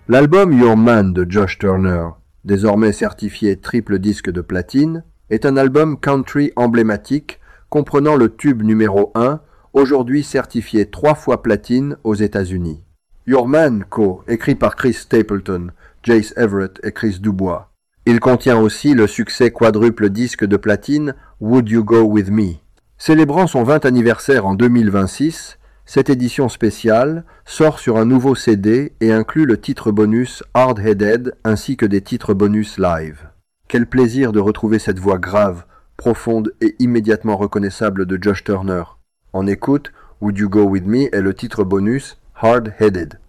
L'album Your Man de Josh Turner, désormais certifié triple disque de platine, est un album country emblématique comprenant le tube numéro 1, aujourd'hui certifié 3 fois platine aux États-Unis. Your Man écrit par Chris Stapleton, Jace Everett et Chris Dubois. Il contient aussi le succès quadruple disque de platine Would You Go With Me. Célébrant son 20 anniversaire en 2026, cette édition spéciale sort sur un nouveau CD et inclut le titre bonus Hard Headed ainsi que des titres bonus live. Quel plaisir de retrouver cette voix grave, profonde et immédiatement reconnaissable de Josh Turner. En écoute, Would You Go With Me est le titre bonus Hard Headed.